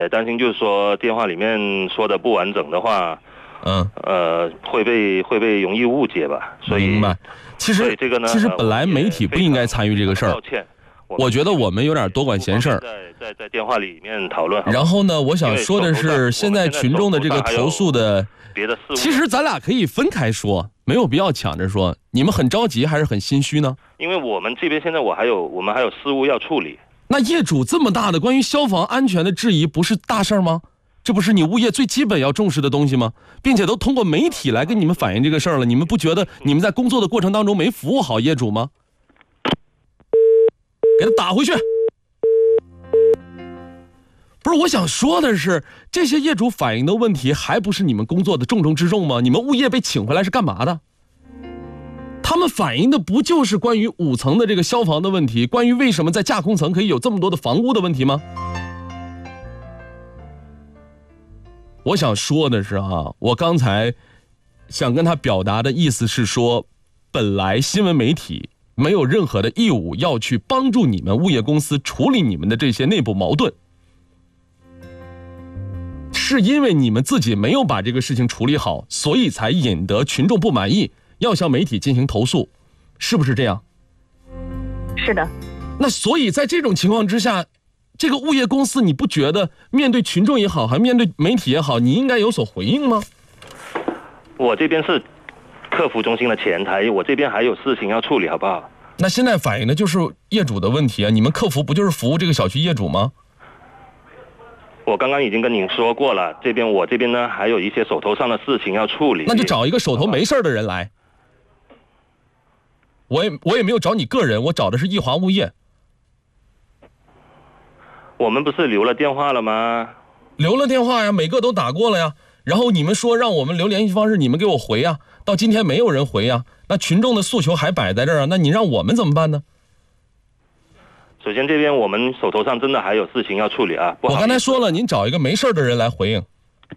担心就是说电话里面说的不完整的话，会被容易误解吧，所以明白。其实这个呢， 其实本来媒体不应该参与这个事儿。 抱歉， 我觉得我们有点多管闲事儿。 在电话里面讨论。 然后呢，我想说的是，现在群众的这个投诉的别的事物， 其实咱俩可以分开说，没有必要抢着说。你们很着急还是很心虚呢？ 因为我们这边现在我们还有事务要处理。 那业主这么大的关于消防安全的质疑，不是大事吗？这不是你物业最基本要重视的东西吗？并且都通过媒体来跟你们反映这个事儿了，你们不觉得你们在工作的过程当中没服务好业主吗？给他打回去。不是，我想说的是，这些业主反映的问题还不是你们工作的重中之重吗？你们物业被请回来是干嘛的？他们反映的不就是关于5层的这个消防的问题，关于为什么在架空层可以有这么多的房屋的问题吗？我想说的是我刚才想跟他表达的意思是说，本来新闻媒体没有任何的义务要去帮助你们物业公司处理你们的这些内部矛盾，是因为你们自己没有把这个事情处理好，所以才引得群众不满意，要向媒体进行投诉，是不是这样？ 是的。 那所以在这种情况之下，这个物业公司你不觉得面对群众也好，还面对媒体也好，你应该有所回应吗？ 我这边是客服中心的前台，我这边还有事情要处理，好不好？ 那现在反映的就是业主的问题啊，你们客服不就是服务这个小区业主吗？ 我刚刚已经跟您说过了，我这边呢还有一些手头上的事情要处理。 那就找一个手头没事的人来。我也没有找你个人，我找的是易华物业。 我们不是留了电话了吗？ 留了电话呀，每个都打过了呀。然后你们说让我们留联系方式，你们给我回呀，到今天没有人回呀。那群众的诉求还摆在这儿啊，那你让我们怎么办呢？ 首先这边我们手头上真的还有事情要处理啊。 我刚才说了，您找一个没事的人来回应。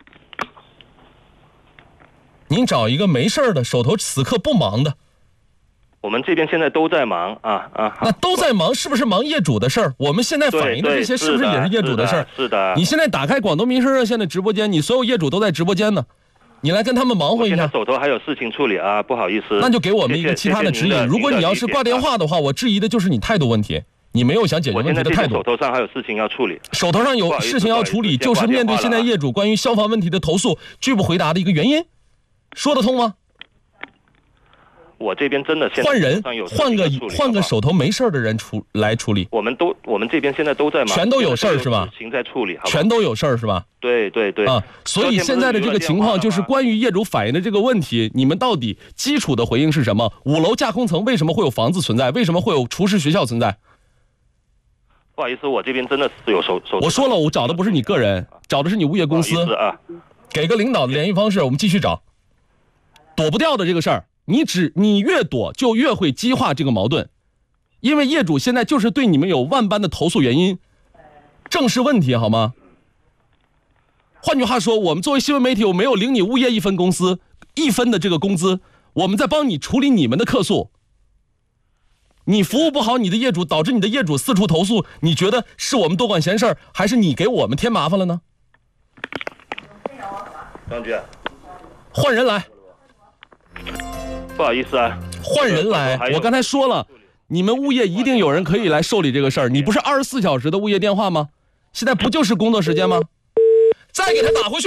您找一个没事的，手头此刻不忙的。 我们这边现在都在忙那都在忙，是不是忙业主的事儿？我们现在反映的这些是不是也是业主的事儿？ 是的。 你现在打开广东民生热线的直播间，你所有业主都在直播间呢，你来跟他们忙活一下。 现在手头还有事情处理啊，不好意思。 那就给我们一个其他的指引。如果你要是挂电话的话，我质疑的就是你态度问题，你没有想解决问题的态度。 手头上还有事情要处理。 手头上有事情要处理，就是面对现在业主关于消防问题的投诉拒不回答的一个原因，说得通吗？ 我这边真的现在换人，换个手头没事的人来处理。 我们这边现在都在忙， 全都有事儿是吧？ 事情在处理， 全都有事儿是吧？ 对所以现在的这个情况就是关于业主反映的这个问题，你们到底基础的回应是什么？5楼架空层为什么会有房子存在？为什么会有厨师学校存在？ 不好意思，我这边真的是有手。 我说了，我找的不是你个人，找的是你物业公司啊。 给个领导的联系方式，我们继续找。躲不掉的这个事儿。你越躲就越会激化这个矛盾，因为业主现在就是对你们有万般的投诉原因，正视问题好吗？换句话说，我们作为新闻媒体，我没有领你物业1分的这个工资，我们在帮你处理你们的客诉。你服务不好你的业主，导致你的业主四处投诉，你觉得是我们多管闲事儿，还是你给我们添麻烦了呢？ 张局， 换人来。 不好意思啊， 换人来。我刚才说了，你们物业一定有人可以来受理这个事儿。你不是24小时的物业电话吗？现在不就是工作时间吗？再给他打回去。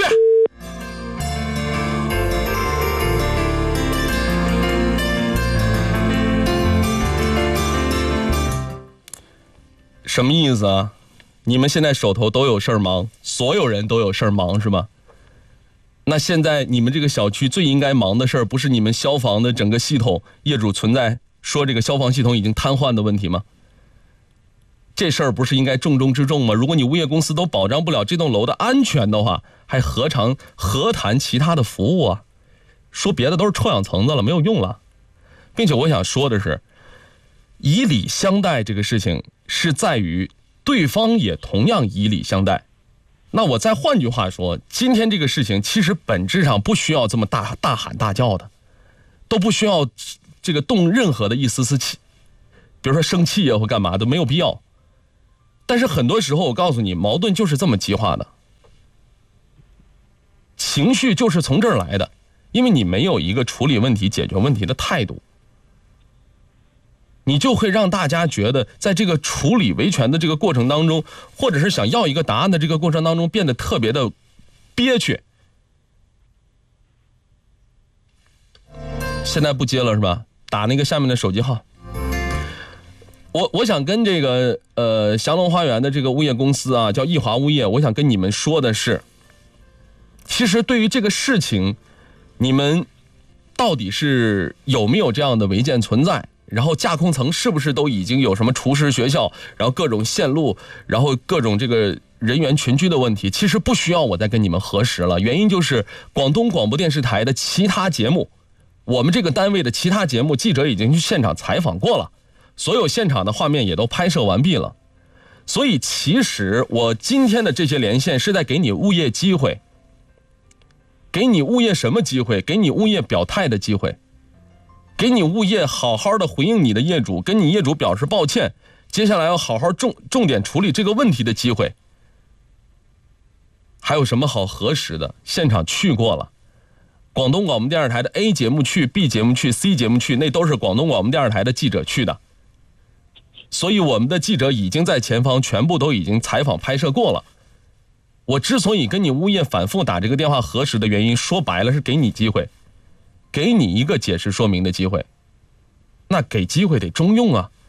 什么意思啊？你们现在手头都有事儿忙，所有人都有事儿忙是吧？那现在你们这个小区最应该忙的事儿，不是你们消防的整个系统业主存在说这个消防系统已经瘫痪的问题吗？这事儿不是应该重中之重吗？如果你物业公司都保障不了这栋楼的安全的话，还何谈其他的服务啊？说别的都是臭氧层子了，没有用了。并且我想说的是，以礼相待这个事情是在于对方也同样以礼相待。那我再换句话说，今天这个事情其实本质上不需要这么大喊大叫的，都不需要这个动任何的一丝气，比如说生气啊或干嘛都没有必要。但是很多时候我告诉你，矛盾就是这么激化的。 情绪就是从这儿来的，因为你没有一个处理问题、解决问题的态度，你就会让大家觉得在这个处理维权的这个过程当中，或者是想要一个答案的这个过程当中，变得特别的憋屈。现在不接了是吧？打那个下面的手机号。我想跟这个祥龙花园的这个物业公司啊，叫易华物业，我想跟你们说的是，其实对于这个事情，你们到底是有没有这样的违建存在？然后架空层是不是都已经有什么厨师学校，然后各种线路，然后各种这个人员群居的问题，其实不需要我再跟你们核实了。原因就是广东广播电视台的其他节目，我们这个单位的其他节目记者已经去现场采访过了，所有现场的画面也都拍摄完毕了。所以其实我今天的这些连线是在给你物业机会，给你物业什么机会？给你物业表态的机会，给你物业好好的回应你的业主，跟你业主表示抱歉，接下来要好好重点处理这个问题的机会。还有什么好核实的？现场去过了，广东广播电视台的 A 节目去、B 节目去、C 节目去，那都是广东广播电视台的记者去的，所以我们的记者已经在前方全部都已经采访拍摄过了。我之所以跟你物业反复打这个电话核实的原因，说白了是给你机会，给你一个解释说明的机会。那给机会得中用啊。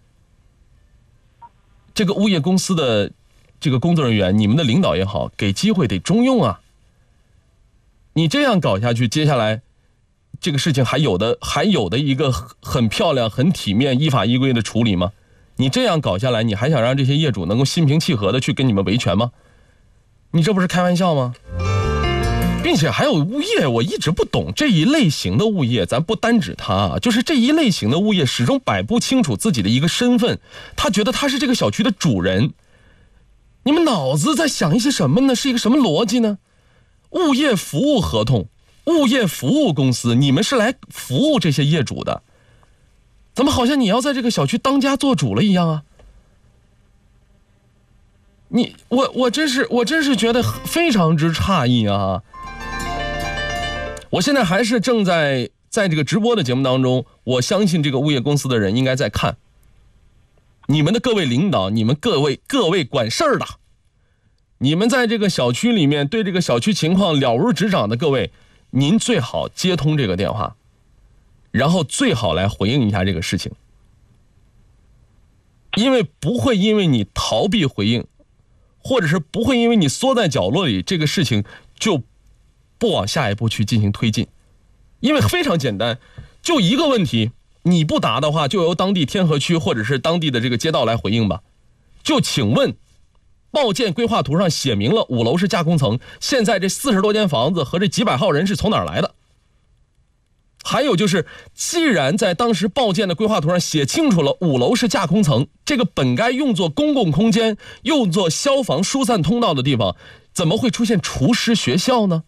这个物业公司的这个工作人员，你们的领导也好，给机会得中用啊。你这样搞下去，接下来这个事情还有的一个很漂亮、很体面、依法依规的处理吗？你这样搞下来，你还想让这些业主能够心平气和的去跟你们维权吗？你这不是开玩笑吗？并且还有物业，我一直不懂这一类型的物业，咱不单指他啊，就是这一类型的物业始终摆不清楚自己的一个身份，他觉得他是这个小区的主人。你们脑子在想一些什么呢？是一个什么逻辑呢？物业服务合同，物业服务公司，你们是来服务这些业主的，怎么好像你要在这个小区当家做主了一样啊？我真是觉得非常之诧异啊！我现在还是正在这个直播的节目当中，我相信这个物业公司的人应该在看。你们的各位领导，你们各位管事儿的，你们在这个小区里面对这个小区情况了如指掌的各位，您最好接通这个电话，然后最好来回应一下这个事情，因为不会因为你逃避回应，或者是不会因为你缩在角落里，这个事情就不往下一步去进行推进。因为非常简单，就一个问题，你不答的话，就由当地天河区或者是当地的这个街道来回应吧。就请问，报建规划图上写明了5楼是架空层，现在这40多间房子和这几百号人是从哪儿来的？还有就是，既然在当时报建的规划图上写清楚了5楼是架空层，这个本该用作公共空间、用作消防疏散通道的地方，怎么会出现厨师学校呢？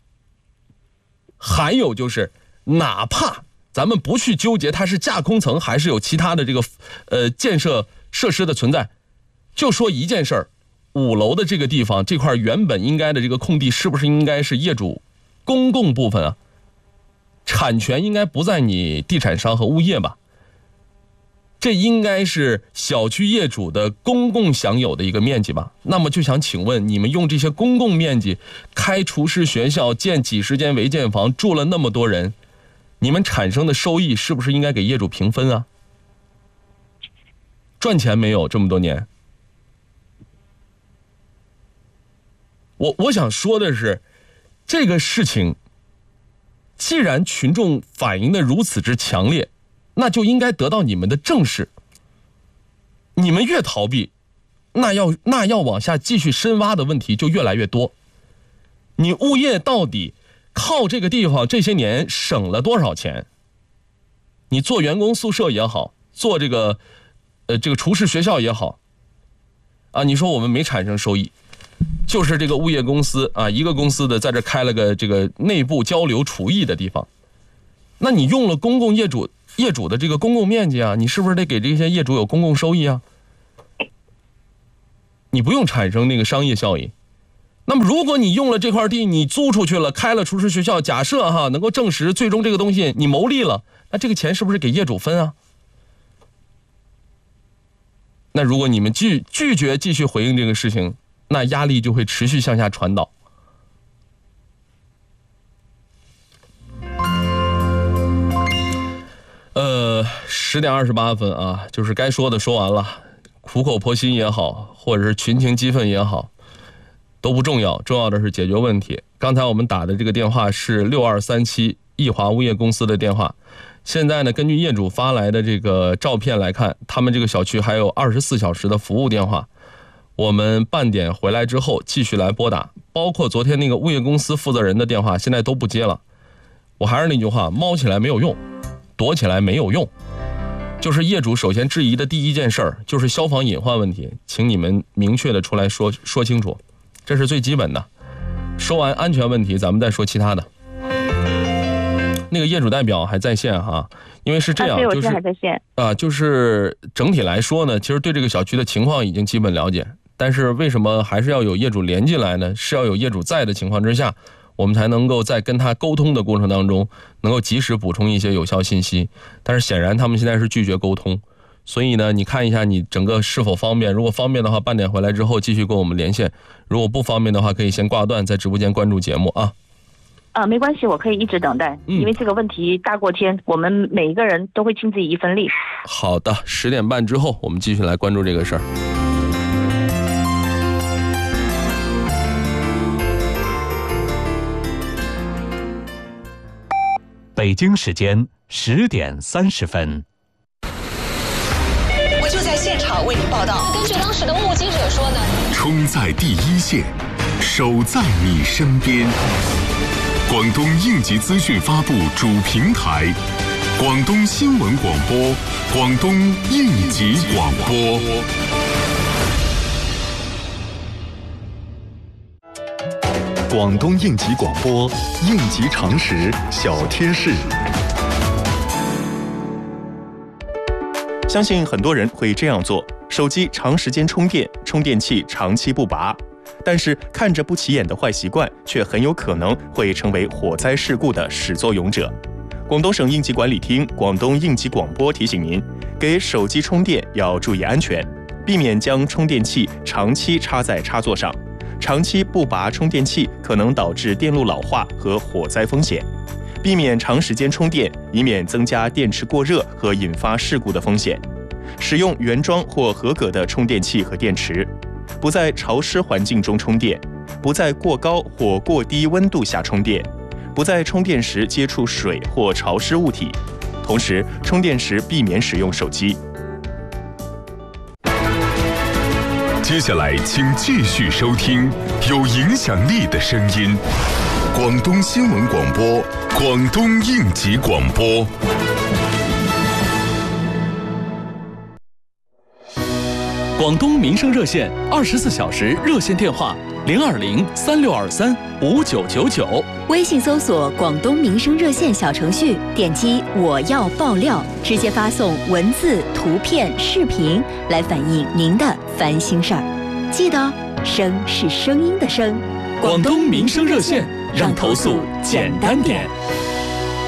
还有就是，哪怕咱们不去纠结它是架空层还是有其他的这个建设设施的存在，就说一件事儿，5楼的这个地方这块原本应该的这个空地，是不是应该是业主公共部分啊？产权应该不在你地产商和物业吧？这应该是小区业主的公共享有的一个面积吧？那么就想请问，你们用这些公共面积开厨师学校、建几十间违建房，住了那么多人，你们产生的收益是不是应该给业主平分啊？赚钱没有这么多年？我想说的是，这个事情既然群众反映的如此之强烈，那就应该得到你们的正视。你们越逃避，那要往下继续深挖的问题就越来越多。你物业到底靠这个地方这些年省了多少钱？你做员工宿舍也好，做这个厨师学校也好，啊，你说我们没产生收益，就是这个物业公司啊，一个公司的在这开了个这个内部交流厨艺的地方，那你用了公共业主的这个公共面积啊，你是不是得给这些业主有公共收益啊？你不用产生那个商业效益， 那么如果你用了这块地，你租出去了，开了厨师学校，假设能够证实最终这个东西你牟利了，那这个钱是不是给业主分啊？那如果你们拒绝继续回应这个事情，那压力就会持续向下传导。10点28分啊，就是该说的说完了，苦口婆心也好，或者是群情激愤也好，都不重要，重要的是解决问题。刚才我们打的这个电话是6237易华物业公司的电话。现在呢，根据业主发来的这个照片来看，他们这个小区还有24小时的服务电话。我们半点回来之后继续来拨打，包括昨天那个物业公司负责人的电话，现在都不接了。我还是那句话，猫起来没有用，躲起来没有用。就是业主首先质疑的第一件事儿，就是消防隐患问题，请你们明确的出来说清楚，这是最基本的。说完安全问题，咱们再说其他的。那个业主代表还在线哈，因为是这样，就是还在线就是整体来说呢，其实对这个小区的情况已经基本了解，但是为什么还是要有业主连进来呢？是要有业主在的情况之下，我们才能够在跟他沟通的过程当中，能够及时补充一些有效信息。但是显然他们现在是拒绝沟通，所以呢，你看一下你整个是否方便，如果方便的话，半点回来之后继续跟我们连线；如果不方便的话，可以先挂断，在直播间关注节目啊。 没关系，我可以一直等待，因为这个问题大过天，我们每一个人都会尽自己一份力。 好的，10点半之后我们继续来关注这个事儿。 北京时间10点30分。 我就在现场为您报道。 根据当时的目击者说呢， 冲在第一线，守在你身边。广东应急资讯发布主平台，广东新闻广播，广东应急广播。 广东应急广播，应急常识小贴士。 相信很多人会这样做：手机长时间充电，充电器长期不拔。但是看着不起眼的坏习惯，却很有可能会成为火灾事故的始作俑者。广东省应急管理厅、广东应急广播提醒您，给手机充电要注意安全，避免将充电器长期插在插座上。长期不拔充电器可能导致电路老化和火灾风险。避免长时间充电，以免增加电池过热和引发事故的风险。使用原装或合格的充电器和电池。不在潮湿环境中充电，不在过高或过低温度下充电，不在充电时接触水或潮湿物体。同时，充电时避免使用手机。 接下来，请继续收听有影响力的声音——广东新闻广播，广东应急广播。 广东民生热线24小时热线电话02036235999， 微信搜索广东民生热线小程序，点击我要爆料，直接发送文字、图片、视频来反映您的烦心事儿。记得声是声音的声。 广东民生热线，让投诉简单点。